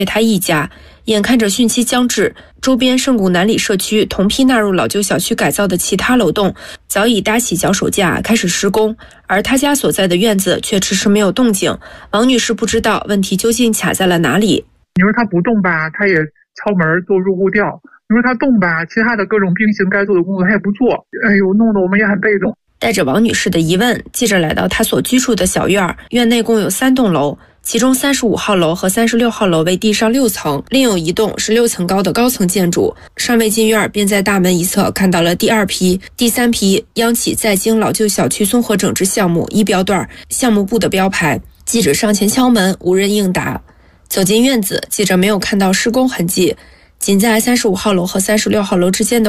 他一家。眼看着汛期将至，周边圣谷南里社区同批纳入老旧小区改造的其他楼栋早已搭起脚手架开始施工，而他家所在的院子却迟迟没有动静。王女士不知道问题究竟卡在了哪里。 你说他不动吧，他也敲门做入户调；你说他动吧，其他的各种并行该做的工作他也不做。哎呦，弄得我们也很被动。 带着王女士的疑问，记者来到她所居住的小院，院内共有3栋楼，其中35号楼和36号楼为地上6层，另有一栋是6层高的高层建筑。尚未进院，便在大门一侧看到了第2批、第3批央企在京老旧小区综合整治项目一标段项目部的标牌。记者上前敲门，无人应答。走进院子，记者没有看到施工痕迹，仅在35号楼和36号楼之间的